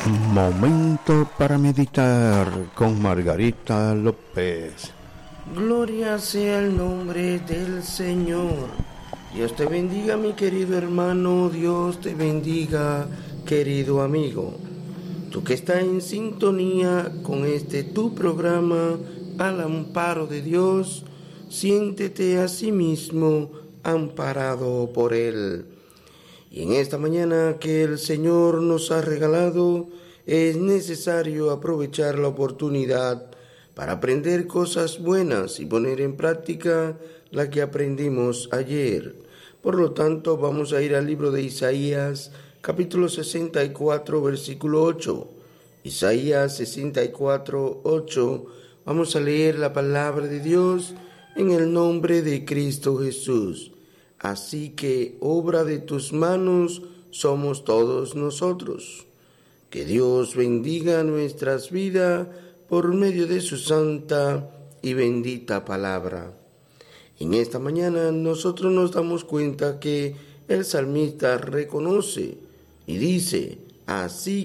Momento para meditar con Margarita López. Gloria sea el nombre del Señor. Dios te bendiga, mi querido hermano. Dios te bendiga, querido amigo. Tú que estás en sintonía con tu programa Al Amparo de Dios, siéntete a sí mismo amparado por Él. Y en esta mañana que el Señor nos ha regalado, es necesario aprovechar la oportunidad para aprender cosas buenas y poner en práctica la que aprendimos ayer. Por lo tanto, vamos a ir al libro de Isaías, capítulo 64, versículo 8. Isaías 64, 8. Vamos a leer la palabra de Dios en el nombre de Cristo Jesús. Así que obra de tus manos somos todos nosotros. Que Dios bendiga nuestras vidas por medio de su santa y bendita palabra. En esta mañana nosotros nos damos cuenta que el salmista reconoce y dice: así